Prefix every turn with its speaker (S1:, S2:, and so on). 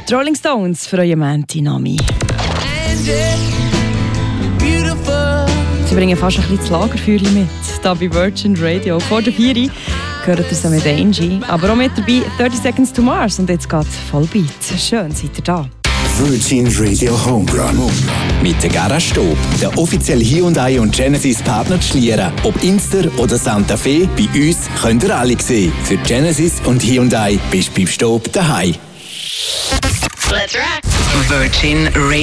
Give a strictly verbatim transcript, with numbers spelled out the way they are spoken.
S1: Die Rolling Stones für euren Mänti-Nami. Sie bringen fast ein bisschen das Lagerfeuer mit, hier bei Virgin Radio. Vor der vier gehört ihr so mit Angie, aber auch mit dabei thirty Seconds to Mars und jetzt geht Vollbeat. Schön, seid ihr da.
S2: Virgin Radio Homerun.
S3: Mit der Garage Stob, der offizielle Hyundai und Genesis Partner zu Schlieren. Ob Inster oder Santa Fe, bei uns könnt ihr alle sehen. Für Genesis und Hyundai bist du beim Stob daheim.
S4: Let's rock. Virgin Radio.